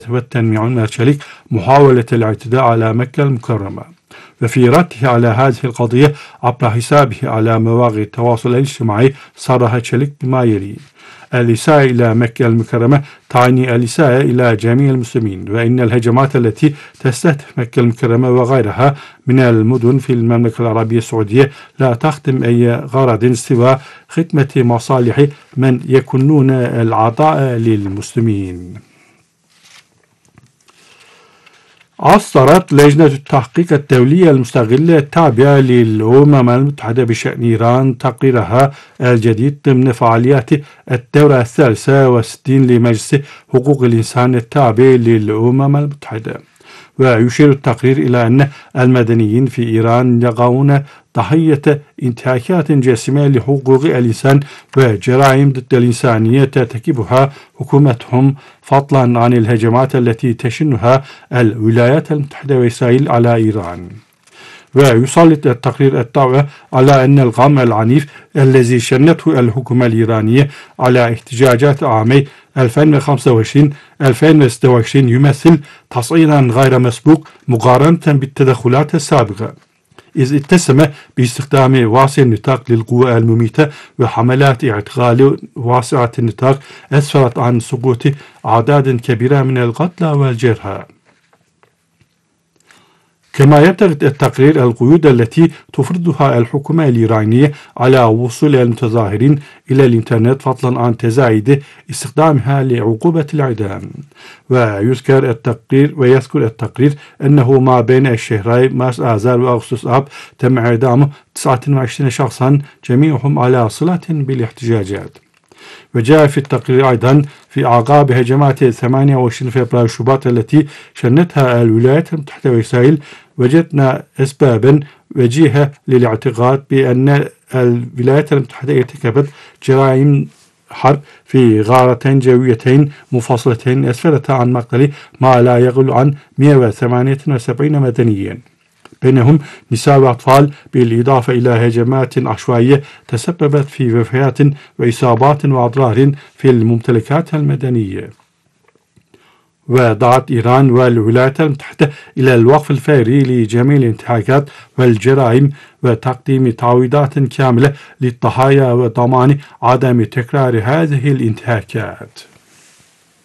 والتنمية المرشلي محاولة الاعتداء على مكة المكرمة. وفي رده على هذه القضية عبر حسابه على مواقع التواصل الاجتماعي صرح تشيليك بما يلي: الإساءة إلى مكة المكرمة تعني الإساءة إلى جميع المسلمين، وإن الهجمات التي تستهدف مكة المكرمة وغيرها من المدن في المملكة العربية السعودية لا تخدم أي غرض سوى خدمة مصالح من يكنون العطاء للمسلمين. أصدرت لجنة التحقيق الدولية المستقلة التابعة للأمم المتحدة بشأن إيران تقريرها الجديد ضمن فعاليات الدورة 63 لمجلس حقوق الإنسان التابع للأمم المتحدة. ويشير التقرير إلى أن المدنيين في إيران يقعون ضحية انتهاكات جسيمة لحقوق الإنسان وجرائم ضد الإنسانية ترتكبها حكومتهم، فضلا عن الهجمات التي تشنها الولايات المتحدة وإسرائيل على إيران. ويسلط التقرير الضوء على أن الغام العنيف الذي شنته الحكومة الإيرانية على احتجاجات عامي 2025-2026 يمثل تصعيدا غير مسبوق مقارنة بالتدخلات السابقة، إذ اتسم باستخدام واسع النطاق للقوى المميتة وحملات اعتقال واسعة النطاق أسفرت عن سقوط أعداد كبيرة من القتلى والجرحى. كما يعتقد التقرير القيود التي تفرضها الحكومة الإيرانية على وصول المتظاهرين إلى الإنترنت، فضلا عن تزايد استخدامها لعقوبة الإعدام. ويذكر التقرير أنه ما بين الشهري مارس آذار وأغسطس آب تم إعدام 29 شخصا جميعهم على صلة بالاحتجاجات. وجاء في التقرير أيضا في أعقاب هجمات 28 فبراير شباط التي شنتها الولايات المتحدة وإسرائيل وجدنا أسبابا وجيهة للاعتقاد بأن الولايات المتحدة ارتكبت جرائم حرب في غارتين جويتين مفصلتين أسفرتا عن مقتل ما لا يقل عن 178 مدنيا، بينهم نساء وأطفال، بالإضافة إلى هجمات عشوائية تسببت في وفيات وإصابات وأضرار في الممتلكات المدنية. ودعت إيران والولايات المتحدة إلى الوقف الفوري لجميع الانتهاكات والجرائم وتقديم تعويضات كاملة للضحايا وضمان عدم تكرار هذه الانتهاكات.